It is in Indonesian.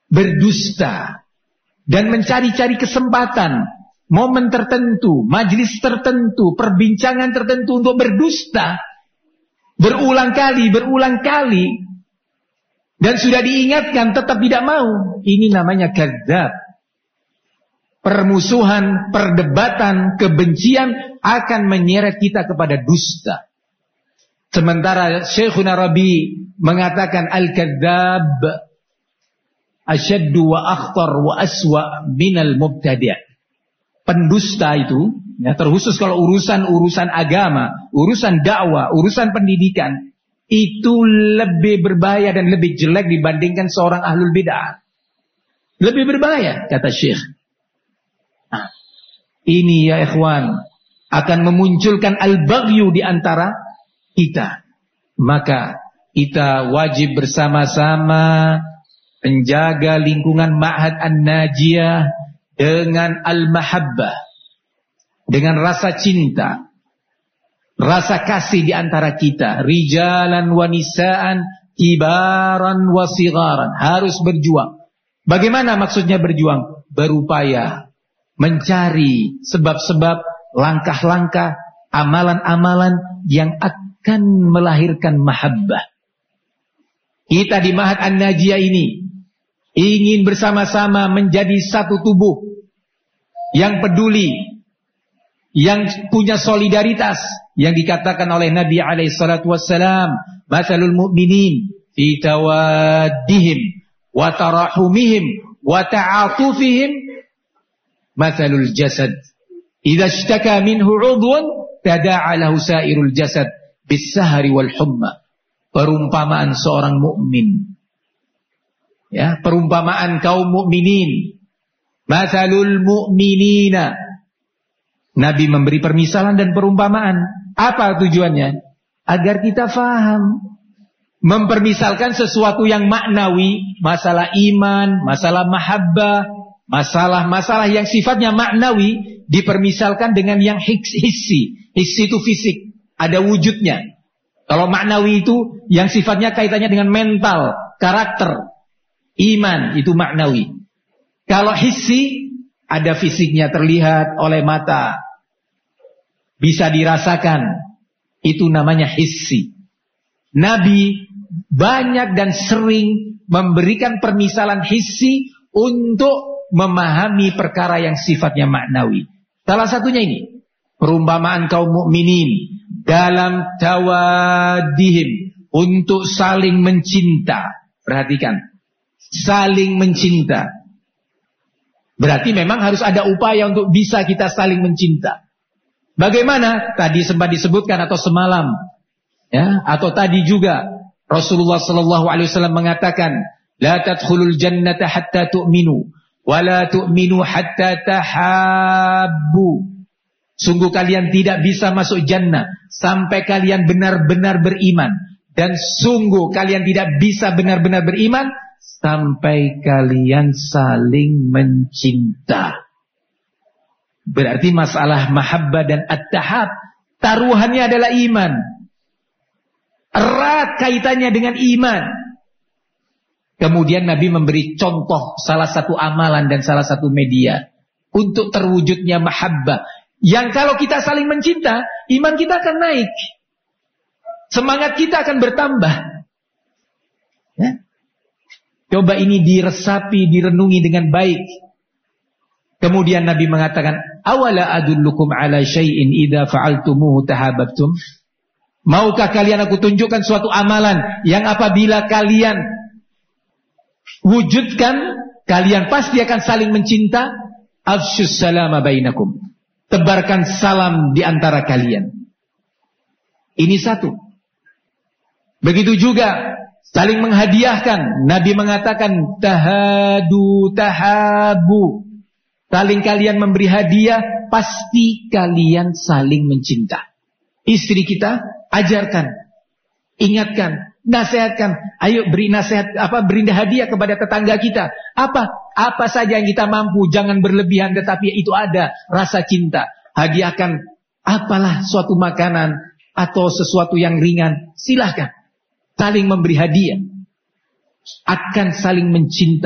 berdusta dan mencari-cari kesempatan, momen tertentu, majelis tertentu, perbincangan tertentu untuk berdusta berulang kali dan sudah diingatkan tetap tidak mau. Ini namanya kadzdzab. Permusuhan, perdebatan, kebencian akan menyeret kita kepada dusta. Sementara Syekhuna Rabi mengatakan al-kadzdzab asyaddu wa akhtar wa aswa minal mubtadi'. Pendusta itu, ya, terkhusus kalau urusan agama, urusan dakwah, urusan pendidikan, itu lebih berbahaya dan lebih jelek dibandingkan seorang ahlul bid'ah. Lebih berbahaya, kata Syekh. Nah, ini ya ikhwan akan memunculkan al-baghyu di antara kita. Maka kita wajib bersama-sama menjaga lingkungan Ma'had An-Najiyah dengan al-mahabbah, dengan rasa cinta, rasa kasih di antara kita. Rijalan wa nisaan, kibaran wa sigharan. Harus berjuang. Bagaimana maksudnya berjuang? Berupaya mencari sebab-sebab, langkah-langkah, amalan-amalan yang akan melahirkan mahabbah. Kita di Ma'had An-Najiyah ini ingin bersama-sama menjadi satu tubuh yang peduli, yang punya solidaritas, yang dikatakan oleh Nabi alaihissalatu wassalam, mathalul mu'minin fi tawaddihim wa tarahumihim wa ta'atufihim mathalul jasad idza ishtaka minhu 'udhun tada'a lahu sa'irul jasad bis-sahri wal humma. Perumpamaan seorang mukmin, ya, perumpamaan kaum mukminin. Mathalul mu'minina. Nabi memberi permisalan dan perumpamaan. Apa tujuannya? Agar kita faham. Mempermisalkan sesuatu yang maknawi, masalah iman, masalah mahabbah, masalah-masalah yang sifatnya maknawi dipermisalkan dengan yang hissi. Hissi itu fisik, ada wujudnya. Kalau maknawi itu yang sifatnya kaitannya dengan mental, karakter. Iman itu maknawi. Kalau hissi, ada fisiknya, terlihat oleh mata, bisa dirasakan. Itu namanya hissi. Nabi banyak dan sering memberikan permisalan hissi untuk memahami perkara yang sifatnya maknawi. Salah satunya ini, perumpamaan kaum mukminin dalam tawaddihim, untuk saling mencinta. Perhatikan, saling mencinta. Berarti memang harus ada upaya untuk bisa kita saling mencinta. Bagaimana? Tadi sempat disebutkan atau semalam, ya, atau tadi juga Rasulullah sallallahu alaihi wasallam mengatakan, la tadkhulul jannata hatta tu'minu wa la tu'minu hatta tahabbu. Sungguh kalian tidak bisa masuk jannah sampai kalian benar-benar beriman, dan sungguh kalian tidak bisa benar-benar beriman sampai kalian saling mencinta. Berarti masalah mahabbah dan at-tahab, taruhannya adalah iman. Erat kaitannya dengan iman. Kemudian Nabi memberi contoh salah satu amalan dan salah satu media untuk terwujudnya mahabbah, yang kalau kita saling mencinta, iman kita akan naik, semangat kita akan bertambah, ya? Coba ini diresapi, direnungi dengan baik. Kemudian Nabi mengatakan, awala adullukum ala syai'in idza fa'altumuhu tahabbtum. Maukah kalian aku tunjukkan suatu amalan yang apabila kalian wujudkan, kalian pasti akan saling mencinta. Afshus salama bainakum. Tebarkan salam di antara kalian. Ini satu. Begitu juga saling menghadiahkan. Nabi mengatakan tahadu tahabu. Saling kalian memberi hadiah, pasti kalian saling mencinta. Istri kita ajarkan, ingatkan, nasihatkan. Ayo beri nasihat, beri hadiah kepada tetangga kita. Apa saja yang kita mampu, jangan berlebihan, tetapi itu ada rasa cinta. Hadiahkan apalah suatu makanan atau sesuatu yang ringan, silahkan. Saling memberi hadiah akan saling mencinta.